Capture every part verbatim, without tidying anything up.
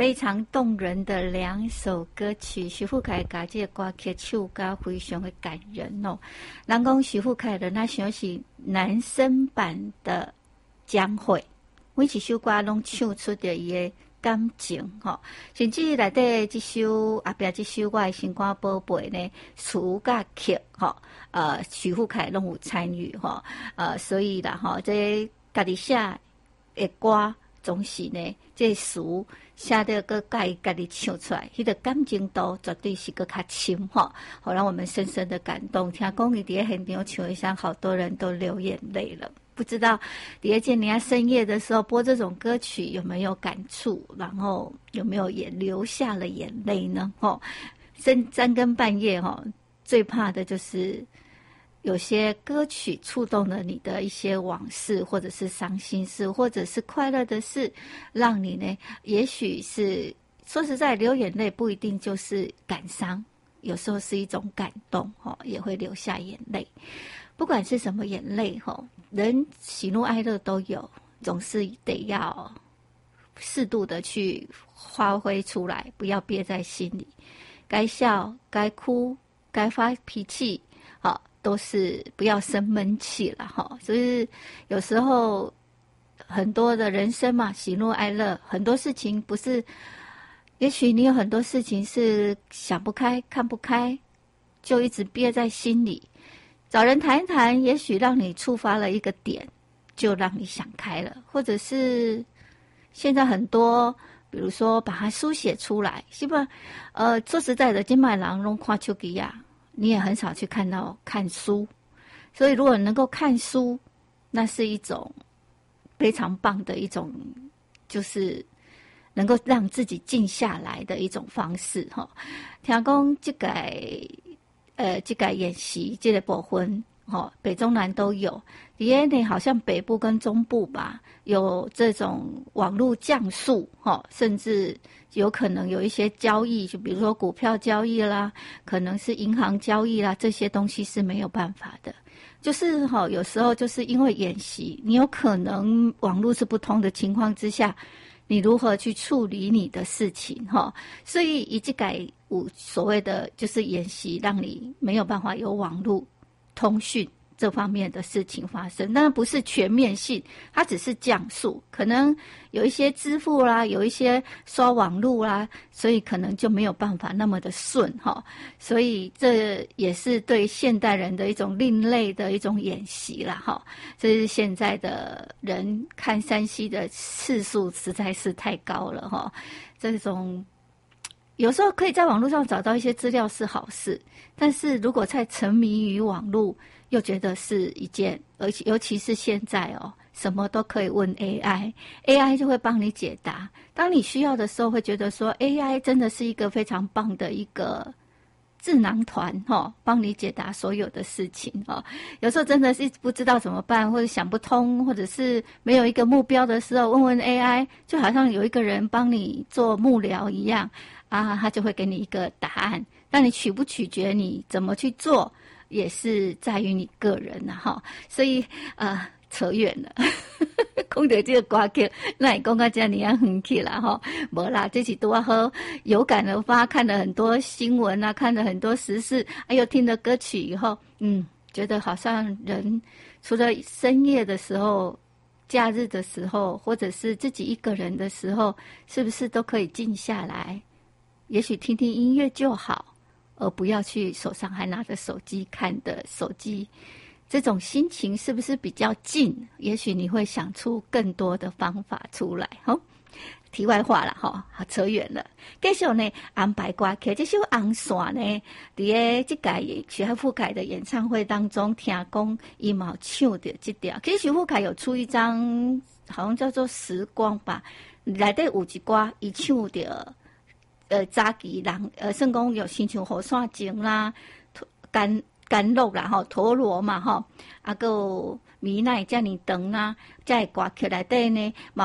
非常动人的两首歌曲，徐富凯把这个歌曲唱得非常的感人哦。人讲徐富凯的那像是男生版的江蕙，每一首歌拢唱出着伊的感情吼、哦，甚至内底这首后壁这首我的心肝宝贝呢，词甲曲吼，呃，徐富凯拢有参与吼、哦，呃，所以啦吼，这家己写的歌总是呢，这词写得个家家己唱出来，迄个感情度绝对是个较深吼，好让我们深深的感动。听讲伊伫现场唱一下，好多人都流眼泪了。不知道第二件你在深夜的时候播这种歌曲有没有感触，然后有没有也流下了眼泪呢？吼，深三更半夜吼，最怕的就是有些歌曲触动了你的一些往事，或者是伤心事，或者是快乐的事，让你呢，也许是说实在流眼泪不一定就是感伤，有时候是一种感动吼，也会流下眼泪。不管是什么眼泪吼，人喜怒哀乐都有，总是得要适度的去发挥出来，不要憋在心里。该笑该哭该发脾气好，都是不要生闷气了哈。所以有时候很多的人生嘛，喜怒哀乐，很多事情不是，也许你有很多事情是想不开看不开，就一直憋在心里，找人谈一谈，也许让你触发了一个点，就让你想开了。或者是现在很多比如说把它书写出来，是吧？呃，说实在的，金麦郎弄看手机啊，你也很少去看到看书，所以如果能够看书，那是一种非常棒的一种，就是能够让自己静下来的一种方式哈。听讲这个呃这个演习这个部分，哈，北中南都有。也呢，好像北部跟中部吧，有这种网络降速哈，甚至有可能有一些交易，就比如说股票交易啦，可能是银行交易啦，这些东西是没有办法的。就是哈，有时候就是因为演习，你有可能网络是不通的情况之下，你如何去处理你的事情哈？所以以及改有所谓的就是演习，让你没有办法有网络通讯这方面的事情发生，但不是全面性，它只是降速，可能有一些支付啦，有一些刷网路啦，所以可能就没有办法那么的顺哈。所以这也是对现代人的一种另类的一种演习啦哈。这是现在的人看三 C 的次数实在是太高了哈。这种有时候可以在网络上找到一些资料是好事，但是如果太沉迷于网络，又觉得是一件，而且尤其是现在哦，什么都可以问 A I，A I 就会帮你解答。当你需要的时候，会觉得说 A I 真的是一个非常棒的一个智囊团哈，帮你解答所有的事情哈。有时候真的是不知道怎么办，或者想不通，或者是没有一个目标的时候，问问 A I， 就好像有一个人帮你做幕僚一样啊，他就会给你一个答案。那你取不取决你怎么去做，也是在于你个人呐、啊、哈。所以呃，扯远了。讲到这个歌曲，那你讲到这样远去了哈，没啦，这是多好，有感而发，看了很多新闻啊，看了很多时事，还有听了歌曲以后，嗯，觉得好像人除了深夜的时候、假日的时候，或者是自己一个人的时候，是不是都可以静下来？也许听听音乐就好，而不要去手上还拿着手机看的手机。这种心情是不是比较静？也许你会想出更多的方法出来。好，题外话了哈，好扯远了。继续呢，安排歌曲这首《红线》呢，在这届徐富凯的演唱会当中，听讲伊嘛唱的这条。其实徐富凯有出一张，好像叫做《时光》吧，内底有一歌，伊唱的，呃，早期人，呃，算讲有亲像雨伞情啦，干。甘露啦吼，陀螺嘛吼，啊个米奈遮尼长啦，遮个歌曲内底呢，嘛有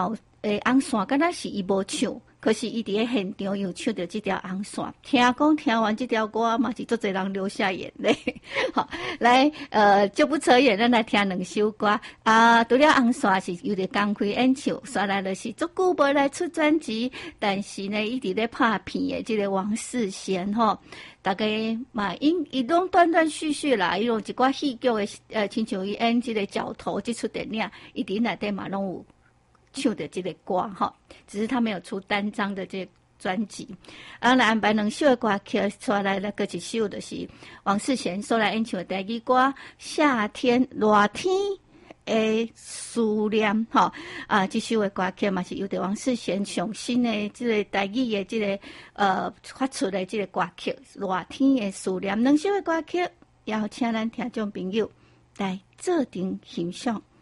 诶，红线敢若是伊无唱，可是伊伫咧现场又唱着这条红线，听讲听完这条歌嘛是足侪人流下眼泪。好，来，呃，就不扯远，咱来听两首歌啊。除了红线是有伫公开演唱，刷来就是足久无来出专辑，但是呢，伊伫咧拍片诶，这个王世贤吼。大概嘛，因伊拢断断续续啦，伊用一寡戏剧诶，呃，亲像伊演即个角头即出电影，伊伫内底嘛拢有唱的即个歌吼，只是他没有出单张的这个专辑。啊，来安排两首的歌曲出来，那个一首就是王世贤所来演唱的台语歌《夏天热天》。诶，思念吼啊！这首的歌曲嘛是由着王世贤上新的这个台语的这个呃发出的这个歌曲《热天的思念》。两首的歌曲，邀请咱听众朋友来做阵欣赏。